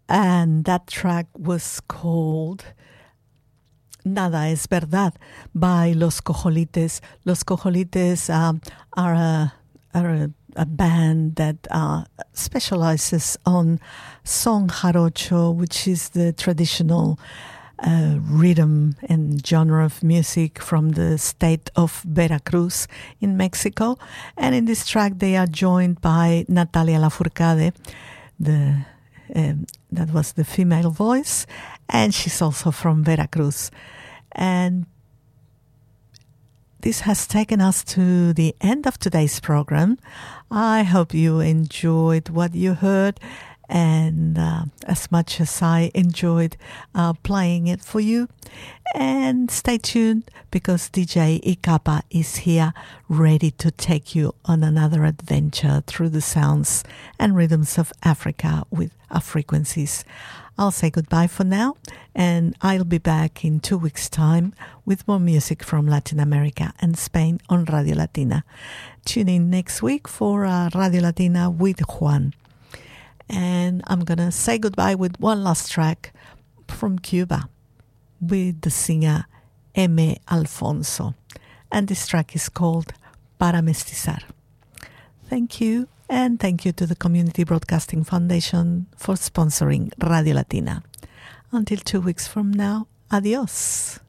And that track was called Nada es Verdad by Los Cojolites. Los Cojolites are a band that specializes on son jarocho, which is the traditional rhythm and genre of music from the state of Veracruz in Mexico. And in this track, they are joined by Natalia Lafourcade, that was the female voice, and she's also from Veracruz. And this has taken us to the end of today's program. I hope you enjoyed what you heard, and as much as I enjoyed playing it for you. And stay tuned, because DJ Ikapa is here ready to take you on another adventure through the sounds and rhythms of Africa with our frequencies. I'll say goodbye for now, and I'll be back in 2 weeks' time with more music from Latin America and Spain on Radio Latina. Tune in next week for Radio Latina with Juan. And I'm going to say goodbye with one last track from Cuba with the singer M. Alfonso. And this track is called Para Mestizar. Thank you, and thank you to the Community Broadcasting Foundation for sponsoring Radio Latina. Until 2 weeks from now, adios.